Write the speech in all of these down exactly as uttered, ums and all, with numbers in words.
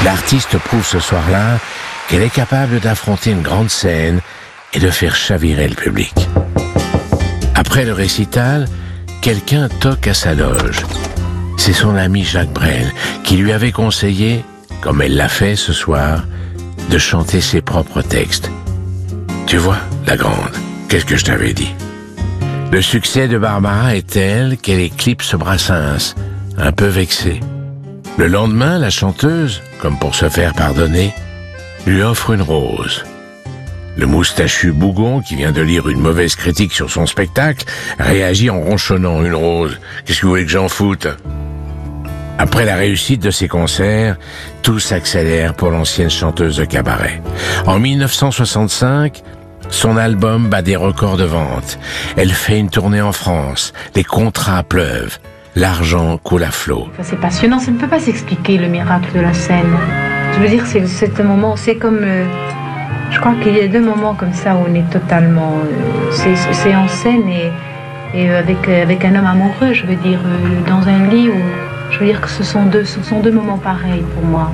L'artiste prouve ce soir-là qu'elle est capable d'affronter une grande scène et de faire chavirer le public. Après le récital, quelqu'un toque à sa loge. C'est son ami Jacques Brel qui lui avait conseillé, comme elle l'a fait ce soir, de chanter ses propres textes. Tu vois, la grande, qu'est-ce que je t'avais dit? Le succès de Barbara est tel qu'elle éclipse Brassens, un peu vexée. Le lendemain, la chanteuse, comme pour se faire pardonner, lui offre une rose. Le moustachu Bougon, qui vient de lire une mauvaise critique sur son spectacle, réagit en ronchonnant. Une rose, qu'est-ce que vous voulez que j'en foute? Après la réussite de ses concerts, tout s'accélère pour l'ancienne chanteuse de cabaret. En mille neuf cent soixante-cinq, son album bat des records de vente. Elle fait une tournée en France. Les contrats pleuvent. L'argent coule à flot. C'est passionnant, ça ne peut pas s'expliquer le miracle de la scène. Je veux dire, c'est, c'est un moment, c'est comme... Euh, je crois qu'il y a deux moments comme ça où on est totalement... Euh, c'est, c'est en scène et, et avec, avec un homme amoureux, je veux dire, euh, dans un lit où... Je veux dire que ce sont deux, ce sont deux moments pareils pour moi.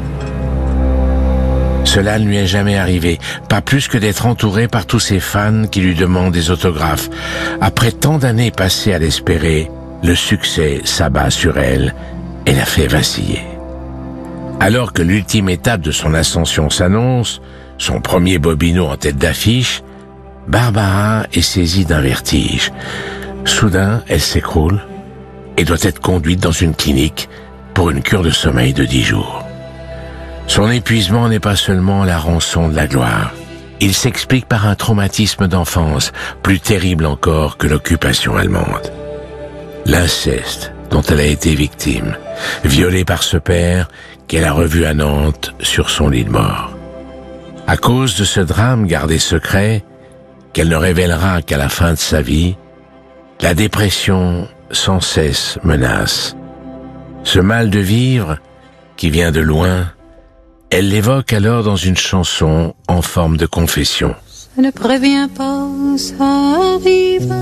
Cela ne lui est jamais arrivé, pas plus que d'être entouré par tous ses fans qui lui demandent des autographes. Après tant d'années passées à l'espérer, le succès s'abat sur elle et la fait vaciller. Alors que l'ultime étape de son ascension s'annonce, son premier Bobino en tête d'affiche, Barbara est saisie d'un vertige. Soudain, elle s'écroule et doit être conduite dans une clinique pour une cure de sommeil de dix jours. Son épuisement n'est pas seulement la rançon de la gloire. Il s'explique par un traumatisme d'enfance, plus terrible encore que l'occupation allemande. L'inceste dont elle a été victime, violée par ce père qu'elle a revu à Nantes sur son lit de mort. À cause de ce drame gardé secret, qu'elle ne révélera qu'à la fin de sa vie, la dépression sans cesse menace. Ce mal de vivre, qui vient de loin, elle l'évoque alors dans une chanson en forme de confession. Ça ne prévient pas, ça arrive.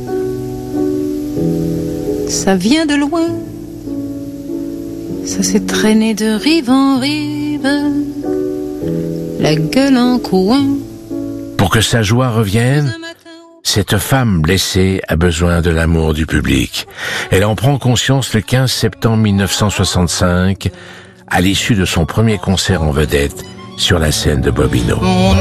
Ça vient de loin. Ça s'est traîné de rive en rive. La gueule en coin. Pour que sa joie revienne, cette femme blessée a besoin de l'amour du public. Elle en prend conscience le quinze septembre mille neuf cent soixante-cinq, à l'issue de son premier concert en vedette sur la scène de Bobino.